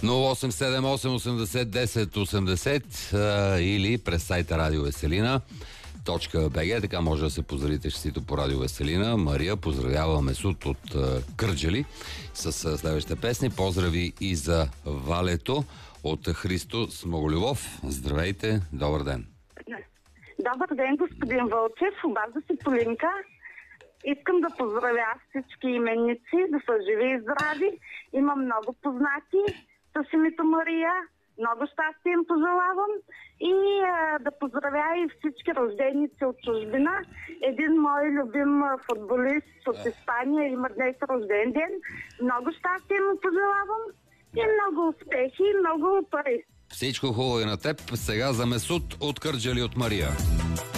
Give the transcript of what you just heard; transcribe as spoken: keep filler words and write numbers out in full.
нула осем седем осем осемдесет десет осемдесет а, или през сайта Радио Веселина точка бе же. Така може да се поздравите честито по Радио Веселина. Мария поздравява Месут от а, Кърджали с а, следващите песни. Поздрави и за Валето от Христо Смоголюбов. Здравейте, добър ден. Добър ден, господин Вълчев. Обажда се Полинка. Искам да поздравя всички именници, да са живи и здрави. Има много познати с името Мария. Много щастие им пожелавам. И а, да поздравя и всички рожденици от чужбина. Един мой любим футболист от Испания има днес рожден ден. Много щастие му пожелавам. И много успехи, и много пари. Всичко хубаво и на теб. Сега за Месут от Кърджали от Мария.